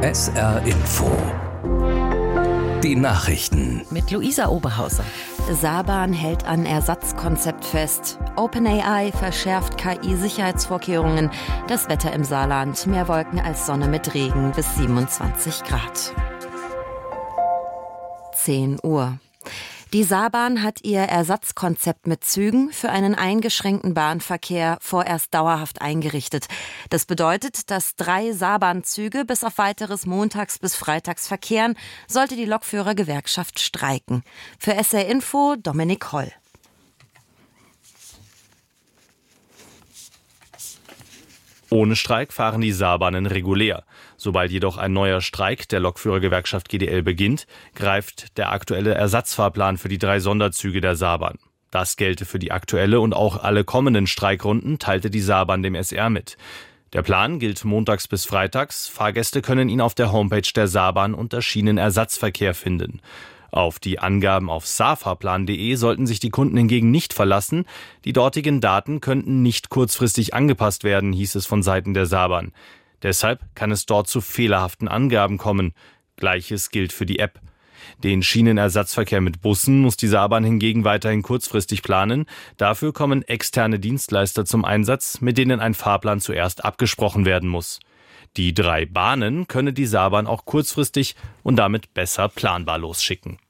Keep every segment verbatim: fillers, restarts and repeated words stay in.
S R Info. Die Nachrichten. Mit Luisa Oberhauser. Saban hält an Ersatzkonzept fest. OpenAI verschärft K I-Sicherheitsvorkehrungen. Das Wetter im Saarland. Mehr Wolken als Sonne mit Regen bis siebenundzwanzig Grad. zehn Uhr. Die Saarbahn hat ihr Ersatzkonzept mit Zügen für einen eingeschränkten Bahnverkehr vorerst dauerhaft eingerichtet. Das bedeutet, dass drei Saarbahnzüge bis auf weiteres montags bis freitags verkehren, sollte die Lokführergewerkschaft streiken. Für S R Info Dominik Holl. Ohne Streik fahren die Saarbahnen regulär. Sobald jedoch ein neuer Streik der Lokführergewerkschaft G D L beginnt, greift der aktuelle Ersatzfahrplan für die drei Sonderzüge der Saarbahn. Das gelte für die aktuelle und auch alle kommenden Streikrunden, teilte die Saarbahn dem S R mit. Der Plan gilt montags bis freitags. Fahrgäste können ihn auf der Homepage der Saarbahn unter Schienenersatzverkehr finden. Auf die Angaben auf saarfahrplan punkt de sollten sich die Kunden hingegen nicht verlassen. Die dortigen Daten könnten nicht kurzfristig angepasst werden, hieß es von Seiten der Saarbahn. Deshalb kann es dort zu fehlerhaften Angaben kommen. Gleiches gilt für die App. Den Schienenersatzverkehr mit Bussen muss die Saarbahn hingegen weiterhin kurzfristig planen. Dafür kommen externe Dienstleister zum Einsatz, mit denen ein Fahrplan zuerst abgesprochen werden muss. Die drei Bahnen könne die Saarbahn auch kurzfristig und damit besser planbar losschicken.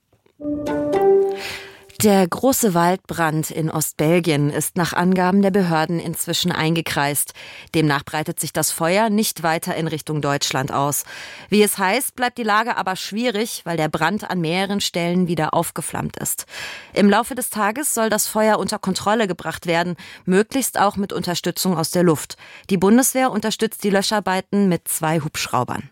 Der große Waldbrand in Ostbelgien ist nach Angaben der Behörden inzwischen eingekreist. Demnach breitet sich das Feuer nicht weiter in Richtung Deutschland aus. Wie es heißt, bleibt die Lage aber schwierig, weil der Brand an mehreren Stellen wieder aufgeflammt ist. Im Laufe des Tages soll das Feuer unter Kontrolle gebracht werden, möglichst auch mit Unterstützung aus der Luft. Die Bundeswehr unterstützt die Löscharbeiten mit zwei Hubschraubern.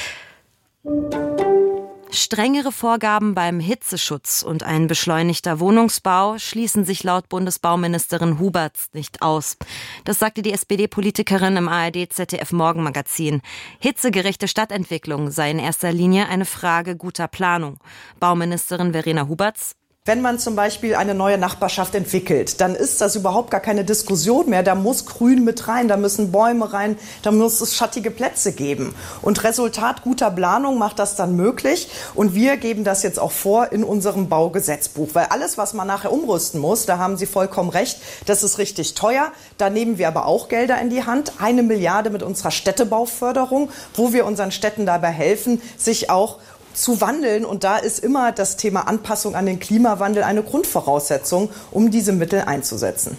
Strengere Vorgaben beim Hitzeschutz und ein beschleunigter Wohnungsbau schließen sich laut Bundesbauministerin Huberts nicht aus. Das sagte die S P D-Politikerin im A R D-Z D F-Morgenmagazin. Hitzegerechte Stadtentwicklung sei in erster Linie eine Frage guter Planung. Bauministerin Verena Huberts: Wenn man zum Beispiel eine neue Nachbarschaft entwickelt, dann ist das überhaupt gar keine Diskussion mehr. Da muss Grün mit rein, da müssen Bäume rein, da muss es schattige Plätze geben. Und Resultat guter Planung macht das dann möglich. Und wir geben das jetzt auch vor in unserem Baugesetzbuch. Weil alles, was man nachher umrüsten muss, da haben Sie vollkommen recht, das ist richtig teuer. Da nehmen wir aber auch Gelder in die Hand. Eine Milliarde mit unserer Städtebauförderung, wo wir unseren Städten dabei helfen, sich auch zu wandeln. Und da ist immer das Thema Anpassung an den Klimawandel eine Grundvoraussetzung, um diese Mittel einzusetzen.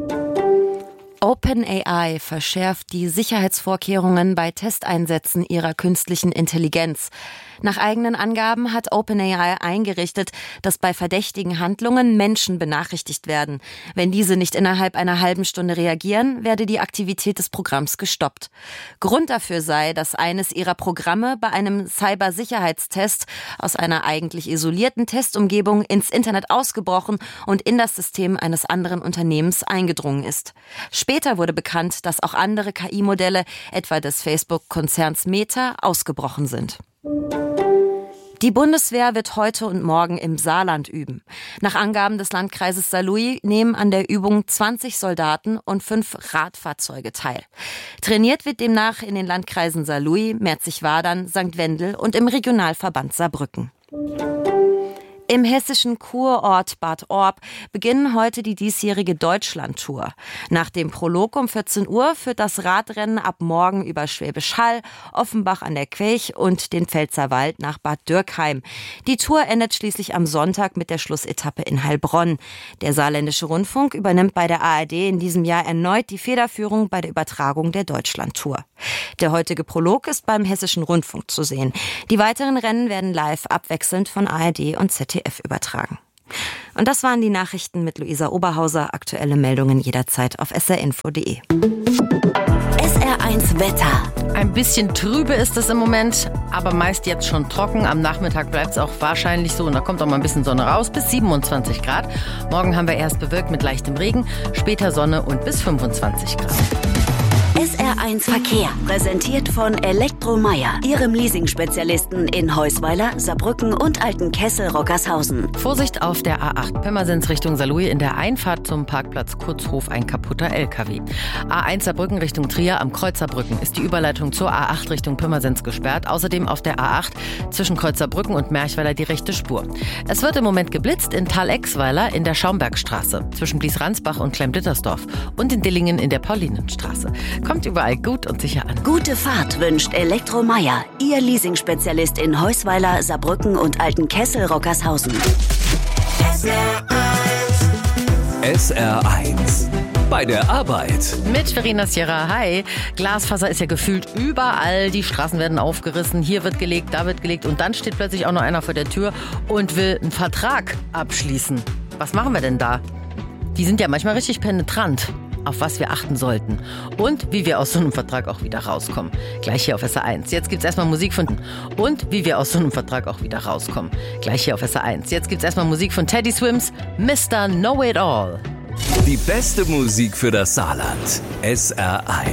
OpenAI verschärft die Sicherheitsvorkehrungen bei Testeinsätzen ihrer künstlichen Intelligenz. Nach eigenen Angaben hat OpenAI eingerichtet, dass bei verdächtigen Handlungen Menschen benachrichtigt werden. Wenn diese nicht innerhalb einer halben Stunde reagieren, werde die Aktivität des Programms gestoppt. Grund dafür sei, dass eines ihrer Programme bei einem Cybersicherheitstest aus einer eigentlich isolierten Testumgebung ins Internet ausgebrochen und in das System eines anderen Unternehmens eingedrungen ist. Später wurde bekannt, dass auch andere K I-Modelle, etwa des Facebook-Konzerns Meta, ausgebrochen sind. Die Bundeswehr wird heute und morgen im Saarland üben. Nach Angaben des Landkreises Saarlouis nehmen an der Übung zwanzig Soldaten und fünf Radfahrzeuge teil. Trainiert wird demnach in den Landkreisen Saarlouis, Merzig-Wadern, Sankt Wendel und im Regionalverband Saarbrücken. Im hessischen Kurort Bad Orb beginnen heute die diesjährige Deutschlandtour. Nach dem Prolog um vierzehn Uhr führt das Radrennen ab morgen über Schwäbisch Hall, Offenbach an der Quech und den Pfälzerwald nach Bad Dürkheim. Die Tour endet schließlich am Sonntag mit der Schlussetappe in Heilbronn. Der Saarländische Rundfunk übernimmt bei der A R D in diesem Jahr erneut die Federführung bei der Übertragung der Deutschlandtour. Der heutige Prolog ist beim Hessischen Rundfunk zu sehen. Die weiteren Rennen werden live abwechselnd von A R D und Z D F übertragen. Und das waren die Nachrichten mit Luisa Oberhauser. Aktuelle Meldungen jederzeit auf s r info punkt de. S R eins Wetter. Ein bisschen trübe ist es im Moment, aber meist jetzt schon trocken. Am Nachmittag bleibt es auch wahrscheinlich so und da kommt auch mal ein bisschen Sonne raus, bis siebenundzwanzig Grad. Morgen haben wir erst bewölkt mit leichtem Regen, später Sonne und bis fünfundzwanzig Grad. S R eins Verkehr, präsentiert von Elektromeier, Ihrem Leasing-Spezialisten in Heusweiler, Saarbrücken und Altenkessel-Rockershausen. Vorsicht auf der A acht Pirmasens Richtung Saarlouis, in der Einfahrt zum Parkplatz Kurzhof ein kaputter L K W. A eins Saarbrücken Richtung Trier am Kreuz Saarbrücken ist die Überleitung zur A acht Richtung Pirmasens gesperrt. Außerdem auf der A acht zwischen Kreuz Saarbrücken und Merchweiler die rechte Spur. Es wird im Moment geblitzt in Thal-Exweiler in der Schaumbergstraße, zwischen Blies-Ransbach und Klemm-Dittersdorf und in Dillingen in der Paulinenstraße. Kommt überall gut und sicher an. Gute Fahrt wünscht Elektromeier, Ihr Leasing-Spezialist in Heusweiler, Saarbrücken und Altenkessel-Rockershausen. S R eins. Bei der Arbeit. Mit Verena Sierra, hi. Glasfaser ist ja gefühlt überall. Die Straßen werden aufgerissen. Hier wird gelegt, da wird gelegt. Und dann steht plötzlich auch noch einer vor der Tür und will einen Vertrag abschließen. Was machen wir denn da? Die sind ja manchmal richtig penetrant. Auf was wir achten sollten und wie wir aus so einem Vertrag auch wieder rauskommen. Gleich hier auf S R eins. Jetzt gibt's erstmal Musik von und wie wir aus so einem Vertrag auch wieder rauskommen. Gleich hier auf S R eins. Jetzt gibt's erstmal Musik von Teddy Swims, Mister Know It All. Die beste Musik für das Saarland. S R eins.